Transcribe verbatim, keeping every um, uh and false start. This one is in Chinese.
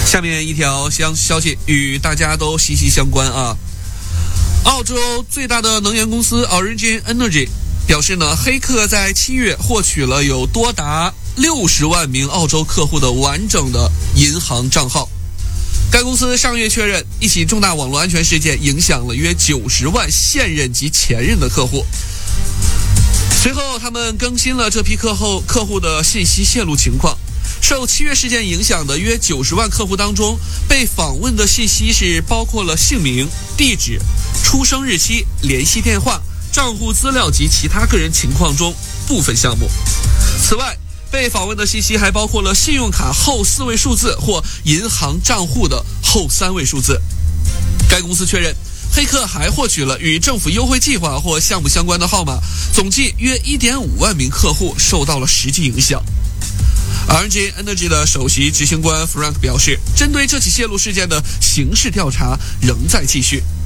下面一条消消息与大家都息息相关啊！澳洲最大的能源公司 Origin Energy 表示呢，黑客在七月获取了有多达六十万名澳洲客户的完整的银行账号。该公司上月确认，一起重大网络安全事件影响了约九十万现任及前任的客户。随后，他们更新了这批客户客户的信息泄露情况。受七月事件影响的约九十万客户当中，被访问的信息是包括了姓名、地址、出生日期、联系电话、账户资料及其他个人情况中部分项目。此外，被访问的信息还包括了信用卡后四位数字或银行账户的后三位数字。该公司确认，黑客还获取了与政府优惠计划或项目相关的号码，总计约 一点五万名客户受到了实际影响。Origin Energy 的首席执行官 Frank 表示，针对这起泄露事件的刑事调查仍在继续。